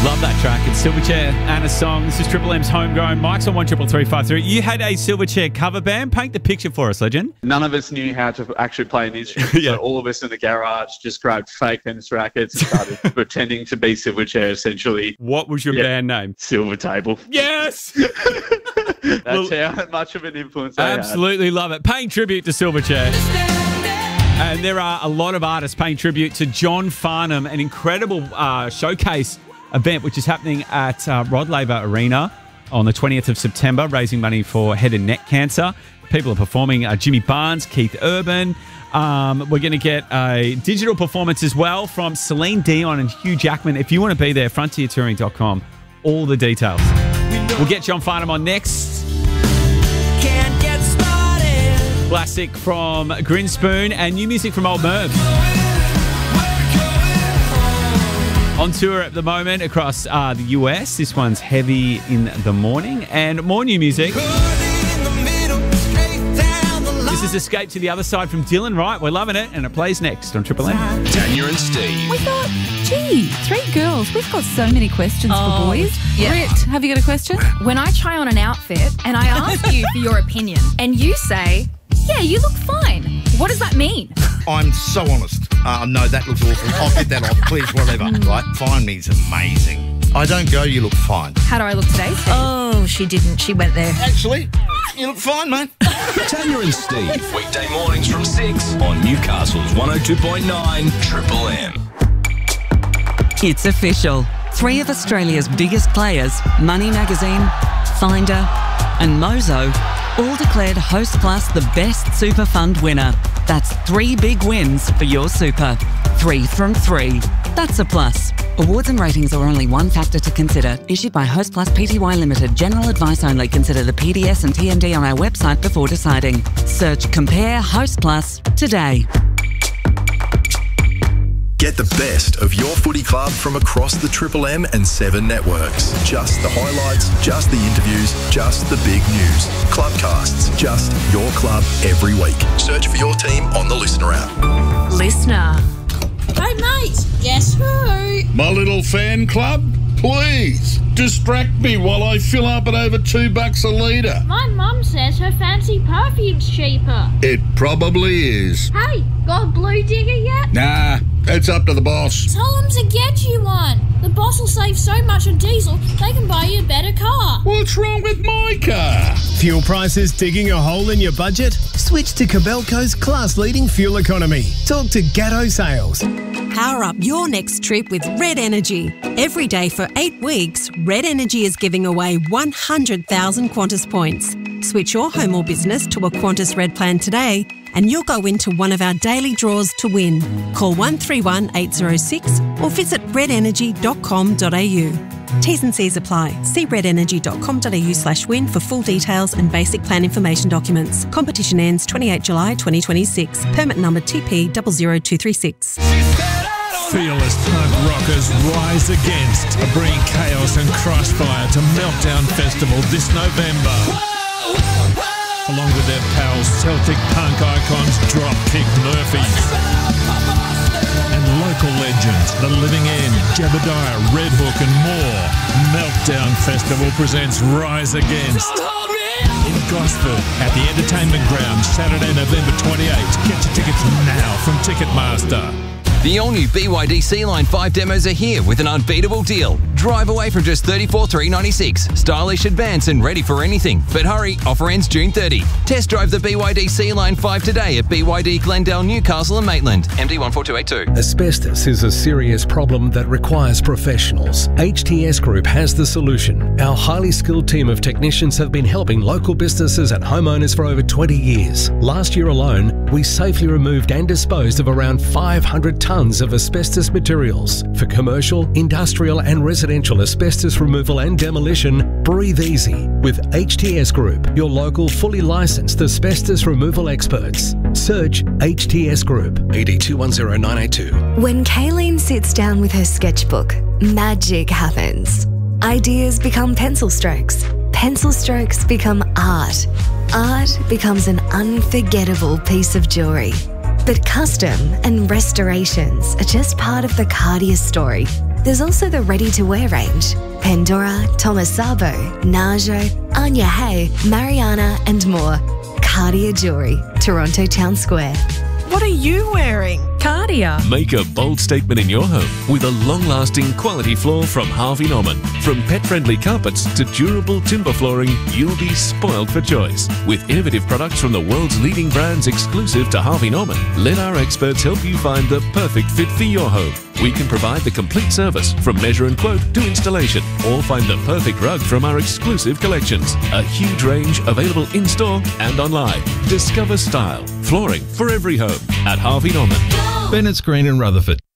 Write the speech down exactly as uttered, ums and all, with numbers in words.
Love that track. It's Silverchair and a song. This is Triple M's Homegrown. Mike's on one triple three five three. You had a Silverchair cover band. Paint the picture for us, legend. None of us knew how to actually play an instrument. Yeah. So all of us in the garage just grabbed fake tennis rackets and started pretending to be Silverchair, essentially. What was your Yeah. band name? Silver Table. Yes! That's well, how much of an influence I absolutely love it. Paying tribute to Silverchair. And there are a lot of artists paying tribute to John Farnham, an incredible uh, showcase event which is happening at uh, Rod Laver Arena on the twentieth of September, raising money for head and neck cancer. People are performing uh, Jimmy Barnes, Keith Urban. Um, we're going to get a digital performance as well from Celine Dion and Hugh Jackman. If you want to be there, frontier touring dot com. All the details. We'll get John Farnham on next. Can't get started. Classic from Grinspoon and new music from Old Merv. On tour at the moment across uh, the U S. This one's Heavy in the Morning. And more new music. This is Escape to the Other Side from Dylan Wright. We're loving it, and it plays next on Triple M. Tanya and Steve. We thought, gee, three girls. We've got so many questions Oh, for boys. yeah. Rit, have you got a question? When I try on an outfit and I ask you for your opinion and you say, yeah, you look fine, what does that mean? I'm so honest. Uh, no, that looks awful. I'll get that off, please, whatever. Right? Fine means amazing. I don't go, you look fine. How do I look today, Steve? Oh, she didn't. She went there. Actually, you look fine, mate. Tanya and Steve. Weekday mornings from six on Newcastle's one oh two point nine Triple M. It's official. Three of Australia's biggest players, Money Magazine, Finder and Mozo, all declared Host Plus the best super fund winner. That's three big wins for your super. Three from three. That's a plus. Awards and ratings are only one factor to consider. Issued by Host Plus Pty Limited. General advice only. Consider the P D S and T M D on our website before deciding. Search Compare Host Plus today. Get the best of your footy club from across the Triple M and Seven networks. Just the highlights, just the interviews, just the big news. Clubcasts, just your club every week. Search for your team on the Listener app. Listener. Hey mate, guess who? My little fan club? Please, distract me while I fill up at over two bucks a litre. My mum says her fancy perfume's cheaper. It probably is. Hey, got a blue digger yet? Nah, it's up to the boss. Tell them to get you one. The boss will save so much on diesel, they can buy you a better car. What's wrong with my car? Fuel prices digging a hole in your budget? Switch to Cabelco's class-leading fuel economy. Talk to Gatto Sales. Power up your next trip with Red Energy. Every day for eight weeks, Red Energy is giving away one hundred thousand Qantas points. Switch your home or business to a Qantas Red plan today and you'll go into one of our daily draws to win. Call one three one eight zero six or visit red energy dot com dot a u. T's and C's apply. See red energy dot com dot a u slash win for full details and basic plan information documents. Competition ends twenty-eighth of July twenty twenty-six. Permit number T P zero zero two three six. Fearless punk rockers rise against, bringing chaos and crossfire to Meltdown Festival this November. Along with their pals, Celtic punk icons Dropkick Murphys. And local legends, The Living End, Jebediah, Red Hook and more. Meltdown Festival presents Rise Against. In Gosford, at the Entertainment Ground, Saturday, November twenty-eighth. Get your tickets now from Ticketmaster. The all-new B Y D C-Line five demos are here with an unbeatable deal. Drive away from just thirty-four thousand three hundred ninety-six dollars. Stylish, advanced and ready for anything. But hurry, offer ends June thirtieth. Test drive the B Y D C-Line five today at B Y D Glendale, Newcastle and Maitland. M D one four two eight two. Asbestos is a serious problem that requires professionals. H T S Group has the solution. Our highly skilled team of technicians have been helping local businesses and homeowners for over twenty years. Last year alone, we safely removed and disposed of around five hundred tonnes of asbestos materials. For commercial, industrial and residential asbestos removal and demolition, breathe easy with H T S Group, your local fully licensed asbestos removal experts. Search H T S Group, E D two one zero nine eight two. When Kayleen sits down with her sketchbook, magic happens. Ideas become pencil strokes. Pencil strokes become art. Art becomes an unforgettable piece of jewellery. But custom and restorations are just part of the Cartier story. There's also the ready-to-wear range. Pandora, Thomas Sabo, Najo, Anya Hay, Mariana and more. Cartier Jewellery, Toronto Town Square. What are you wearing? Cartier. Make a bold statement in your home with a long-lasting quality floor from Harvey Norman. From pet-friendly carpets to durable timber flooring, you'll be spoiled for choice. With innovative products from the world's leading brands exclusive to Harvey Norman, let our experts help you find the perfect fit for your home. We can provide the complete service from measure and quote to installation, or find the perfect rug from our exclusive collections. A huge range available in-store and online. Discover style, flooring for every home at Harvey Norman. Bennett's Green in Rutherford.